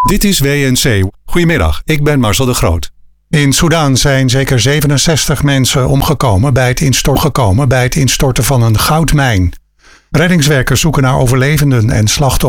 Dit is WNC. Goedemiddag, ik ben Marcel de Groot. In Soedan zijn zeker 67 mensen omgekomen bij het instorten van een goudmijn. Reddingswerkers zoeken naar overlevenden en slachtoffers.